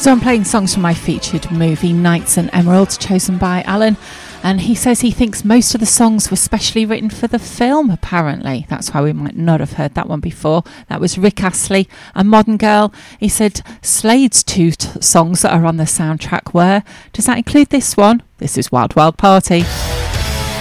So I'm playing songs from my featured movie Knights and Emeralds, chosen by Alan, and he says he thinks most of the songs were specially written for the film, apparently. That's why we might not have heard that one before. That was Rick Astley, A Modern Girl. He said Slade's two songs that are on the soundtrack were. Does that include this one? This is Wild Wild Party.